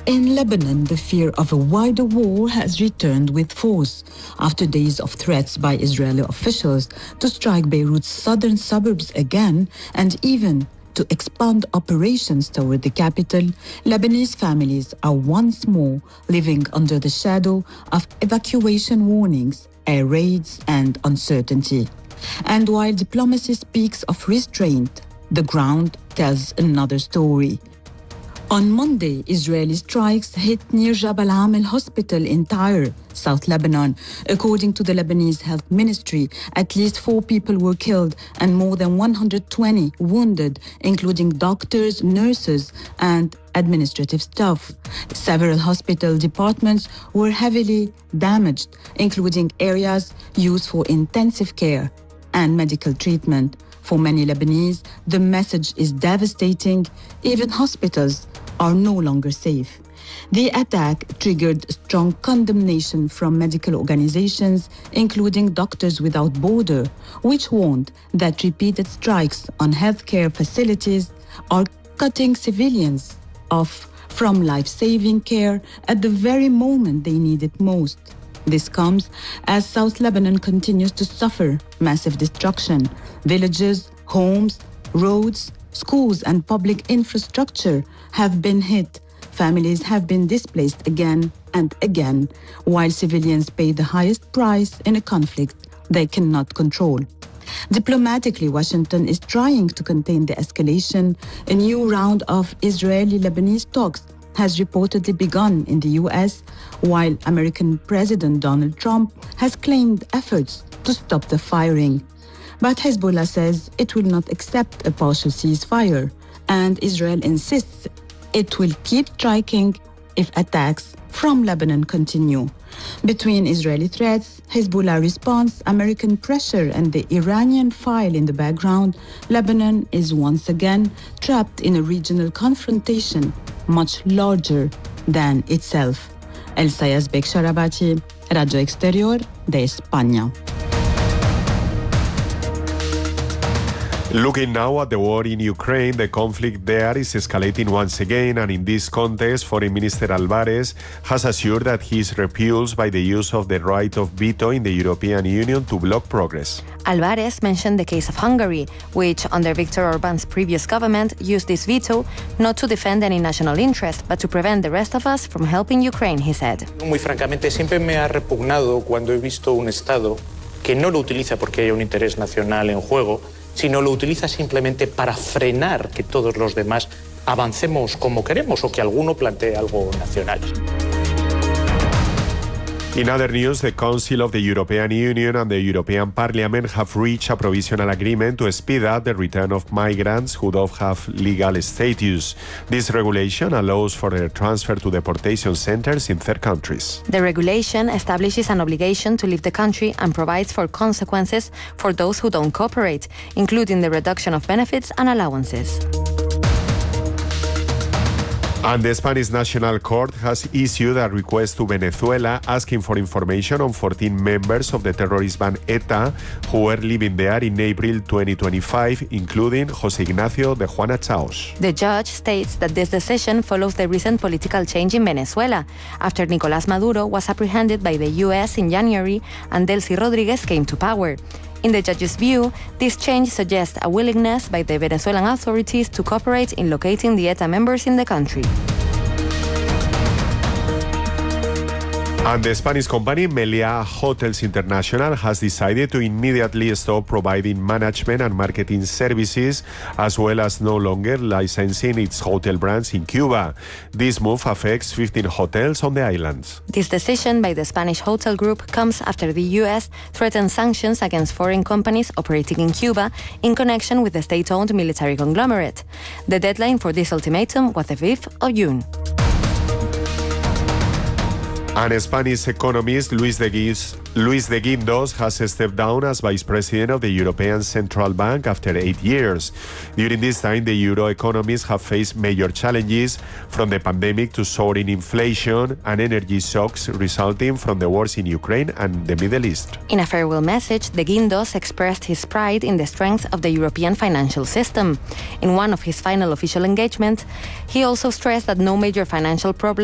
In Lebanon, the fear of a wider war has returned with force after days of threats by Israeli officials to strike Beirut's southern suburbs again and even to expand operations toward the capital. Lebanese families are once more living under the shadow of evacuation warnings, air raids, and uncertainty. And while diplomacy speaks of restraint, the ground tells another story. On Monday, Israeli strikes hit near Jabal Amel Hospital in Tyre, South Lebanon. According to the Lebanese Health Ministry, at least 4 people were killed and more than 120 wounded, including doctors, nurses, and administrative staff. Several hospital departments were heavily damaged, including areas used for intensive care and medical treatment. For many Lebanese, the message is devastating. Even hospitals are no longer safe. The attack triggered strong condemnation from medical organizations, including Doctors Without Borders, which warned that repeated strikes on healthcare facilities are cutting civilians off from life-saving care at the very moment they need it most. This comes as South Lebanon continues to suffer massive destruction. Villages, homes, roads, schools, and public infrastructure have been hit. Families have been displaced again and again, while civilians pay the highest price in a conflict they cannot control. Diplomatically, Washington is trying to contain the escalation. A new round of Israeli-Lebanese talks has reportedly begun in the U.S., while American President Donald Trump has claimed efforts to stop the firing. But Hezbollah says it will not accept a partial ceasefire, and Israel insists it will keep striking if attacks from Lebanon continue. Between Israeli threats, Hezbollah response, American pressure, and the Iranian file in the background, Lebanon is once again trapped in a regional confrontation much larger than itself. Elsa Yazbek Sharabati, Radio Exterior de España. Looking now at the war in Ukraine, the conflict there is escalating once again, and in this context, Foreign Minister Álvarez has assured that he is repulsed by the use of the right of veto in the European Union to block progress. Álvarez mentioned the case of Hungary, which, under Viktor Orbán's previous government, used this veto not to defend any national interest, but to prevent the rest of us from helping Ukraine, he said. Muy francamente, siempre me ha repugnado cuando he visto un Estado que no lo utiliza porque haya un interés nacional en juego, sino lo utiliza simplemente para frenar que todos los demás avancemos como queremos o que alguno plantee algo nacional. In other news, the Council of the European Union and the European Parliament have reached a provisional agreement to speed up the return of migrants who don't have legal status. This regulation allows for their transfer to deportation centers in third countries. The regulation establishes an obligation to leave the country and provides for consequences for those who don't cooperate, including the reduction of benefits and allowances. And the Spanish National Court has issued a request to Venezuela asking for information on 14 members of the terrorist band ETA who were living there in April 2025, including José Ignacio de Juana Chaos. The judge states that this decision follows the recent political change in Venezuela, after Nicolás Maduro was apprehended by the U.S. in January and Delcy Rodríguez came to power. In the judge's view, this change suggests a willingness by the Venezuelan authorities to cooperate in locating the ETA members in the country. And the Spanish company Meliá Hotels International has decided to immediately stop providing management and marketing services, as well as no longer licensing its hotel brands in Cuba. This move affects 15 hotels on the islands. This decision by the Spanish hotel group comes after the U.S. threatened sanctions against foreign companies operating in Cuba in connection with the state-owned military conglomerate. The deadline for this ultimatum was the 5th of June. And Spanish economist Luis de Guindos has stepped down as vice president of the European Central Bank after 8 years. During this time, the euro economies have faced major challenges, from the pandemic to soaring inflation and energy shocks resulting from the wars in Ukraine and the Middle East. In a farewell message, de Guindos expressed his pride in the strength of the European financial system. In one of his final official engagements, he also stressed that no major financial problem